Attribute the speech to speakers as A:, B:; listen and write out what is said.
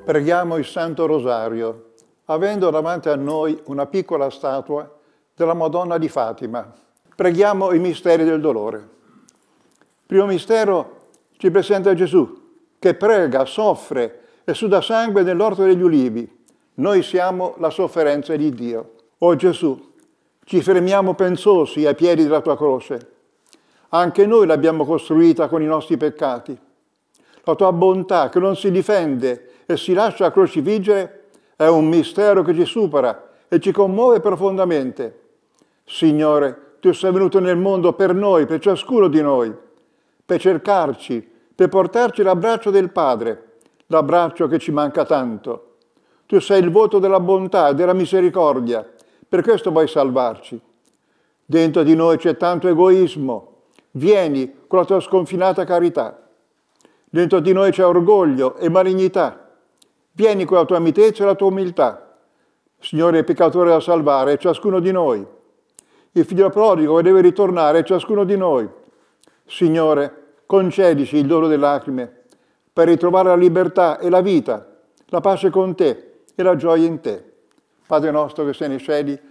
A: Preghiamo il Santo Rosario, avendo davanti a noi una piccola statua della Madonna di Fatima. Preghiamo i misteri del dolore. Primo mistero ci presenta Gesù, che prega, soffre e suda sangue nell'orto degli ulivi. Noi siamo la sofferenza di Dio. O Gesù, ci fermiamo pensosi ai piedi della tua croce. Anche noi l'abbiamo costruita con i nostri peccati. La tua bontà, che non si difende e si lascia crocifiggere, è un mistero che ci supera e ci commuove profondamente. Signore, tu sei venuto nel mondo per noi, per ciascuno di noi, per cercarci, per portarci l'abbraccio del Padre, l'abbraccio che ci manca tanto. Tu sei il voto della bontà e della misericordia, per questo vuoi salvarci. Dentro di noi c'è tanto egoismo, vieni con la tua sconfinata carità. Dentro di noi c'è orgoglio e malignità, vieni con la tua mitezza e la tua umiltà. Signore, il peccatore da salvare è ciascuno di noi. Il figlio prodigo che deve ritornare è ciascuno di noi. Signore, concedici il dono delle lacrime per ritrovare la libertà e la vita, la pace con te e la gioia in te. Padre nostro che sei nei cieli,